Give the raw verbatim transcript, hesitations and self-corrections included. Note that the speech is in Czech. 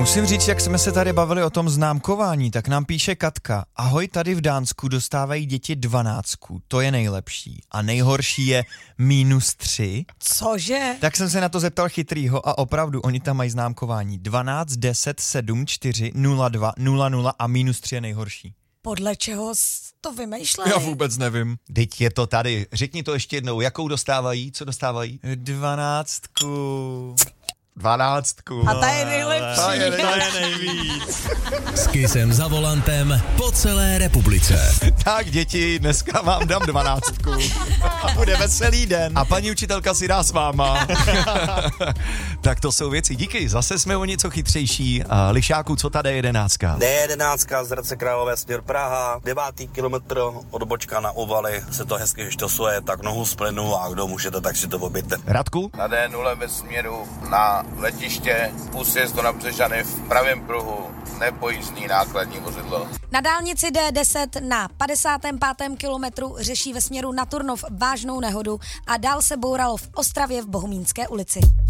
Musím říct, jak jsme se tady bavili o tom známkování, tak nám píše Katka. Ahoj, tady v Dánsku dostávají děti dvanáctku, to je nejlepší. A nejhorší je minus tři. Cože? Tak jsem se na to zeptal chytrýho a opravdu, oni tam mají známkování dvanáct, deset, sedm, čtyři, nula dva, nula nula a minus tři je nejhorší. Podle čeho to vymýšleli? Já vůbec nevím. Teď je to tady. Řekni to ještě jednou, jakou dostávají, co dostávají? Dvanáctku. Dvanáctku. A ta je nejlepší. Ta je To je nejvíc. S Kissem za volantem po celé republice. Tak děti, dneska vám dám dvanáctku. A bude veselý den. A paní učitelka si dá s váma. Tak to jsou věci. Díky, zase jsme o něco chytřejší. A Lišáku, co ta D jedenáct? D jedenáct z Hradce Králové směr Praha, devátý kilometr od Bočka na Ovaly, se to hezky štosuje, tak nohu z plynu a kdo můžete, tak si to objďte. Radku? Na D nula ve směru na letiště, úsjezdu na Břežany v pravém pruhu, nepojízdný nákladní vozidlo. Na dálnici D deset na padesátém pátém kilometru řeší ve směru na Turnov vážnou nehodu a dál se bouralo v Ostravě v Bohumínské ulici.